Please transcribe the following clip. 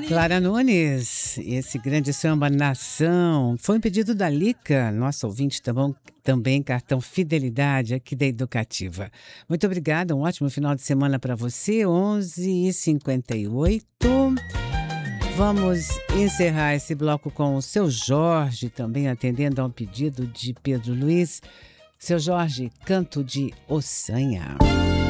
Clara Nunes, esse grande samba Nação, foi um pedido da Lica, nossa ouvinte também cartão Fidelidade aqui da Educativa. Muito obrigada, um ótimo final de semana para você, 11h58. Vamos encerrar esse bloco com o Seu Jorge, também atendendo ao pedido de Pedro Luiz. Seu Jorge, Canto de Ossanha.